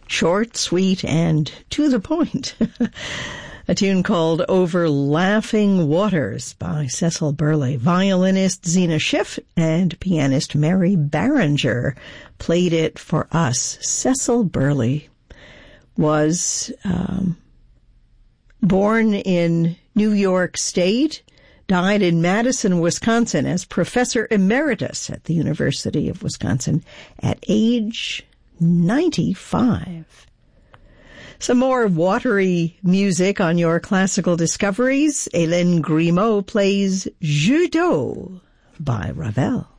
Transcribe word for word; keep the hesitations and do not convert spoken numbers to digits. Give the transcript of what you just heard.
Short, sweet, and to the point. A tune called Over Laughing Waters by Cecil Burley. Violinist Zena Schiff and pianist Mary Barringer played it for us. Cecil Burley was um, born in New York State, died in Madison, Wisconsin as Professor Emeritus at the University of Wisconsin at age ninety-five. Some more watery music on your classical discoveries. Hélène Grimaud plays Jeu d'eau by Ravel.